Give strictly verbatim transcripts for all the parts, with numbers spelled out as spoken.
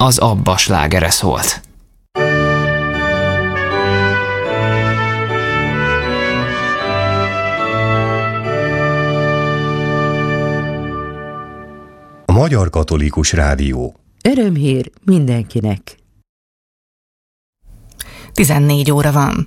az Abba slágere szólt. A Magyar Katolikus Rádió. Örömhír mindenkinek. tizennégy óra van.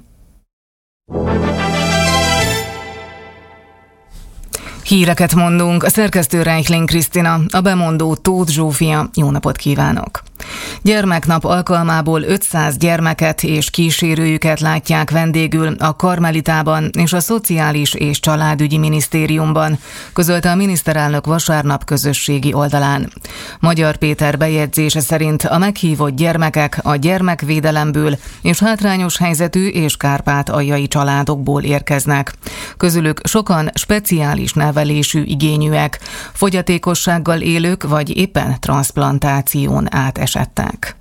Híreket mondunk, a szerkesztő Reichling Krisztina, a bemondó Tóth Zsófia. Jó napot kívánok! Gyermeknap alkalmából ötszáz gyermeket és kísérőjüket látják vendégül a Karmelitában és a Szociális és Családügyi Minisztériumban, közölte a miniszterelnök vasárnap közösségi oldalán. Magyar Péter bejegyzése szerint a meghívott gyermekek a gyermekvédelemből és hátrányos helyzetű és kárpátaljai családokból érkeznek. Közülük sokan speciális nevelésű igényűek, fogyatékossággal élők vagy éppen transzplantáción átesettek.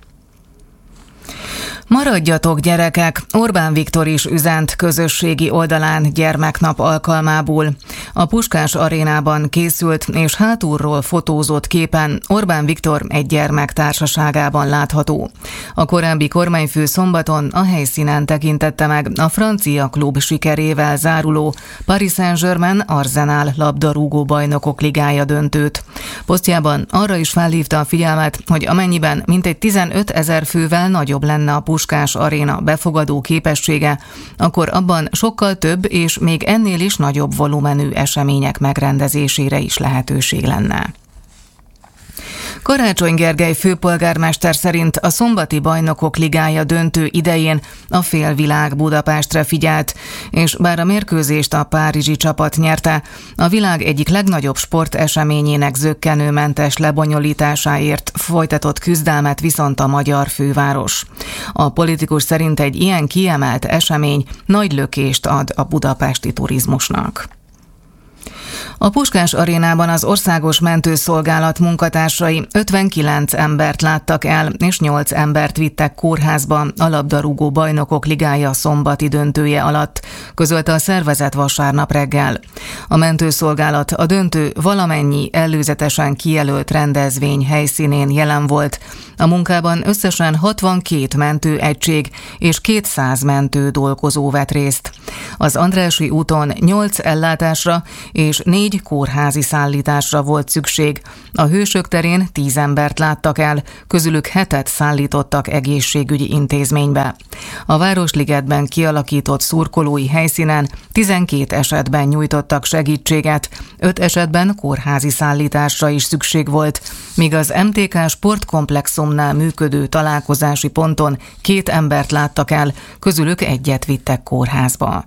Maradjatok gyerekek! Orbán Viktor is üzent közösségi oldalán gyermeknap alkalmából. A Puskás Arénában készült és hátulról fotózott képen Orbán Viktor egy gyermek társaságában látható. A korábbi kormányfő szombaton a helyszínen tekintette meg a francia klub sikerével záruló Paris Saint-Germain Arsenal labdarúgó bajnokok ligája döntőt. Posztjában arra is felhívta a figyelmet, hogy amennyiben mintegy tizenötezer fővel nagyobb lenne a Puskás Aréna befogadó képessége, akkor abban sokkal több és még ennél is nagyobb volumenű események megrendezésére is lehetőség lenne. Karácsony Gergely főpolgármester szerint a szombati bajnokok ligája döntő idején a félvilág Budapestre figyelt, és bár a mérkőzést a párizsi csapat nyerte, a világ egyik legnagyobb sporteseményének zökkenőmentes lebonyolításáért folytatott küzdelmet viszont a magyar főváros. A politikus szerint egy ilyen kiemelt esemény nagy lökést ad a budapesti turizmusnak. A Puskás Arénában az Országos Mentőszolgálat munkatársai ötvenkilenc embert láttak el, és nyolc embert vittek kórházba a labdarúgó bajnokok ligája szombati döntője alatt, közölte a szervezet vasárnap reggel. A mentőszolgálat a döntő valamennyi előzetesen kijelölt rendezvény helyszínén jelen volt. A munkában összesen hatvankét mentőegység és kétszáz mentő dolgozó vett részt. Az Andrássy úton nyolc ellátásra és négy kórházi szállításra volt szükség. A Hősök terén tíz embert láttak el, közülük hetet szállítottak egészségügyi intézménybe. A Városligetben kialakított szurkolói helyszínen tizenkét esetben nyújtottak segítséget, öt esetben kórházi szállításra is szükség volt, míg az em té ká sportkomplexumnál működő találkozási ponton két embert láttak el, közülük egyet vittek kórházba.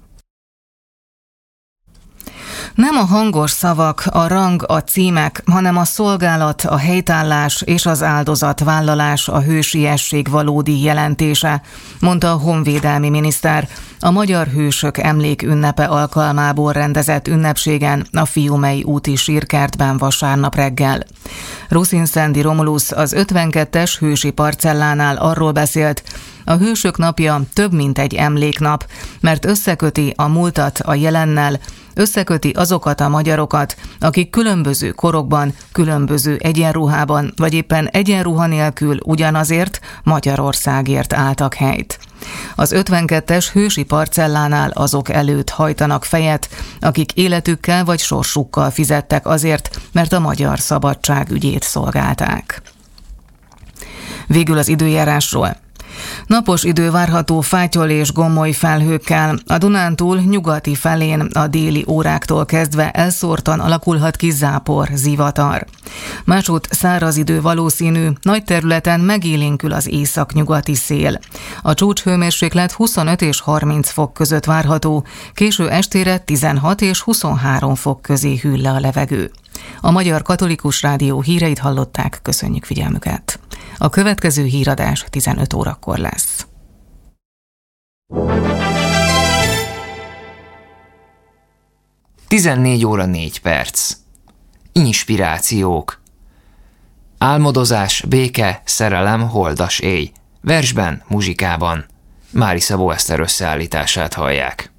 Nem a hangos szavak, a rang, a címek, hanem a szolgálat, a helytállás és az áldozatvállalás a hősiesség valódi jelentése, mondta a honvédelmi miniszter a Magyar Hősök Emlékünnepe alkalmából rendezett ünnepségen a Fiumei úti sírkertben vasárnap reggel. Ruszinszendi Romulusz az ötvenkettes hősi parcellánál arról beszélt, a Hősök napja több mint egy emléknap, mert összeköti a múltat a jelennel, összeköti azokat a magyarokat, akik különböző korokban, különböző egyenruhában, vagy éppen egyenruha nélkül ugyanazért, Magyarországért álltak helyt. Az ötvenkettes hősi parcellánál azok előtt hajtanak fejet, akik életükkel vagy sorsukkal fizettek azért, mert a magyar szabadság ügyét szolgálták. Végül az időjárásról. Napos idő várható fátyol és gomoly felhőkkel. A Dunántúl nyugati felén a déli óráktól kezdve elszórtan alakulhat ki zápor, zivatar. Másút száraz idő valószínű, nagy területen megélénkül az északnyugati szél. A csúcshőmérséklet huszonöt és harminc fok között várható, késő estére tizenhat és huszonhárom fok közé hűl le a levegő. A Magyar Katolikus Rádió híreit hallották, köszönjük figyelmüket. A következő híradás tizenöt órakor lesz. tizennégy óra négy perc. Inspirációk. Álmodozás, béke, szerelem, holdas éj. Versben, muzsikában. Mári Szabó Eszter összeállítását hallják.